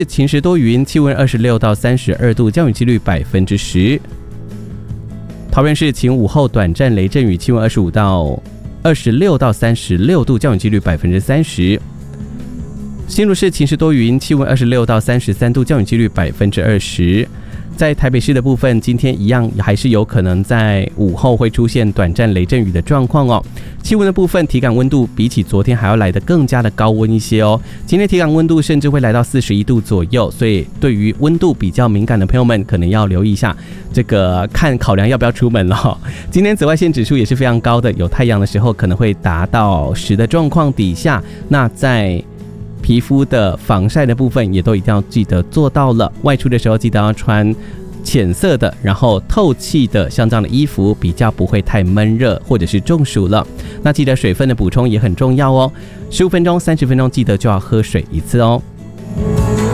晴时多云，气温26到32度，降雨几率10%。桃园市晴午后短暂雷阵雨，气温26到36度，降雨几率30%。新竹市晴时多云，气温26到33度，降雨几率20%。在台北市的部分，今天一样还是有可能在午后会出现短暂雷阵雨的状况哦。气温的部分，体感温度比起昨天还要来得更加的高温一些哦。今天体感温度甚至会来到41度左右，所以对于温度比较敏感的朋友们，可能要留意一下这个考量要不要出门了哦。今天紫外线指数也是非常高的，有太阳的时候可能会达到10的状况底下，那在皮肤的防晒的部分也都一定要记得做到了，外出的时候记得要穿浅色的然后透气的像这样的衣服，比较不会太闷热或者是中暑了。那记得水分的补充也很重要哦，15分钟30分钟记得就要喝水一次哦。